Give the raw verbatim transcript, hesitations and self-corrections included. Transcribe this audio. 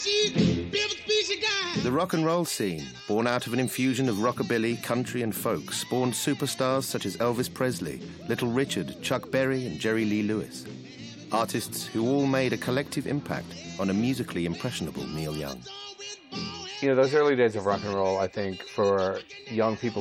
The rock and roll scene, born out of an infusion of rockabilly, country and folk, spawned superstars such as Elvis Presley, Little Richard, Chuck Berry and Jerry Lee Lewis. Artists who all made a collective impact on a musically impressionable Neil Young. You know, those early days of rock and roll, I think, for young people